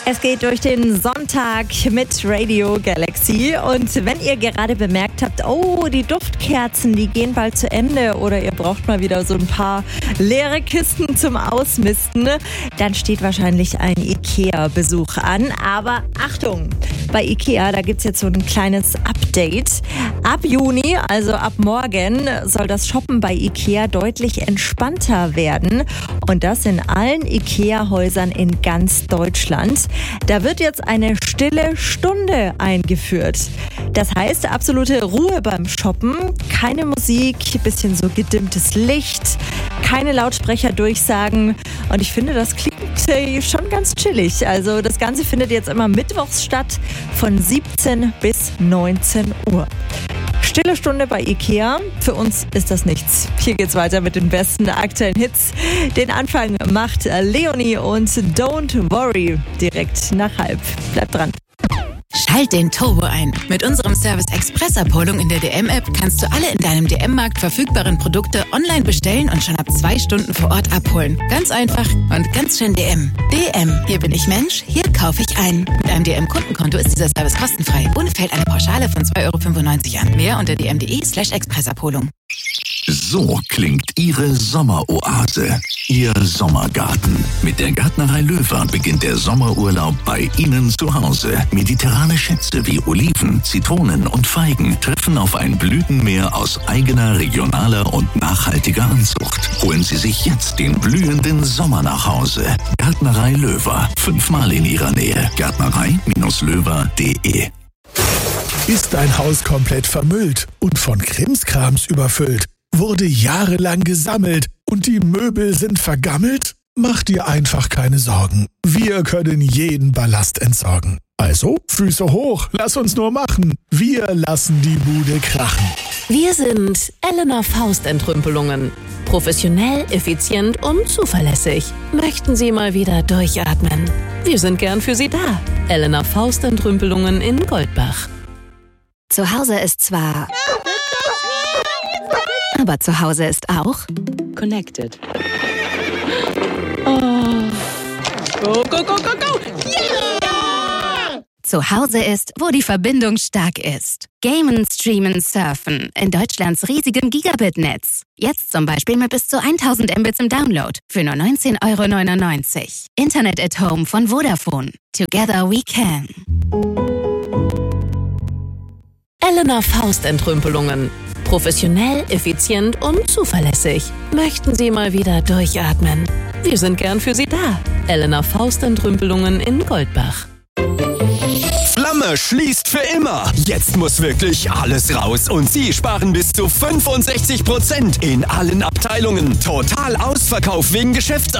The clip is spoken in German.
Es geht durch den Sonntag mit Radio Galaxy und wenn ihr gerade bemerkt habt, oh, die Duftkerzen, die gehen bald zu Ende oder ihr braucht mal wieder so ein paar leere Kisten zum Ausmisten, dann steht wahrscheinlich ein IKEA-Besuch an. Aber Achtung, bei IKEA, da gibt es jetzt so ein kleines Update. Ab Juni, also ab morgen, soll das Shoppen bei IKEA deutlich entspannter werden und das in allen IKEA-Häusern in ganz Deutschland. Da wird jetzt eine stille Stunde eingeführt. Das heißt, absolute Ruhe beim Shoppen, keine Musik, bisschen so gedimmtes Licht, keine Lautsprecherdurchsagen und ich finde, das klingt schon ganz chillig. Also das Ganze findet jetzt immer mittwochs statt von 17 bis 19 Uhr. Stille Stunde bei IKEA. Für uns ist das nichts. Hier geht's weiter mit den besten aktuellen Hits. Den Anfang macht Leonie und Don't Worry direkt nach 12:30. Bleibt dran. Schalt den Turbo ein. Mit unserem Service Express-Abholung in der DM-App kannst du alle in deinem DM-Markt verfügbaren Produkte online bestellen und schon ab 2 Stunden vor Ort abholen. Ganz einfach und ganz schön DM. DM, hier bin ich Mensch, hier kaufe ich ein. Mit einem DM-Kundenkonto ist dieser Service kostenfrei. Ohne fällt eine Pauschale von 2,95 € an. Mehr unter dm.de/Expressabholung. So klingt Ihre Sommeroase, Ihr Sommergarten. Mit der Gärtnerei Löwer beginnt der Sommerurlaub bei Ihnen zu Hause. Mediterrane Schätze wie Oliven, Zitronen und Feigen treffen auf ein Blütenmeer aus eigener, regionaler und nachhaltiger Anzucht. Holen Sie sich jetzt den blühenden Sommer nach Hause. Gärtnerei Löwer, 5-mal in Ihrer Nähe. Gärtnerei-löwer.de. Ist dein Haus komplett vermüllt und von Krimskrams überfüllt? Wurde jahrelang gesammelt und die Möbel sind vergammelt? Mach dir einfach keine Sorgen. Wir können jeden Ballast entsorgen. Also, Füße hoch, lass uns nur machen. Wir lassen die Bude krachen. Wir sind Elena Faust Entrümpelungen. Professionell, effizient und zuverlässig. Möchten Sie mal wieder durchatmen? Wir sind gern für Sie da. Elena Faust Entrümpelungen in Goldbach. Zu Hause ist zwar... Aber zu Hause ist auch... Connected. Oh. Go, go, go, go, go! Yeah! Zu Hause ist, wo die Verbindung stark ist. Gamen, streamen, surfen. In Deutschlands riesigem Gigabit-Netz. Jetzt zum Beispiel mit bis zu 1000 Mbits im Download. Für nur 19,99 €. Internet at Home von Vodafone. Together we can. Elena Faust Entrümpelungen. Professionell, effizient und zuverlässig. Möchten Sie mal wieder durchatmen? Wir sind gern für Sie da. Elena Faust Entrümpelungen in Goldbach. Flamme schließt für immer. Jetzt muss wirklich alles raus und Sie sparen bis zu 65% in allen Abteilungen. Total Ausverkauf wegen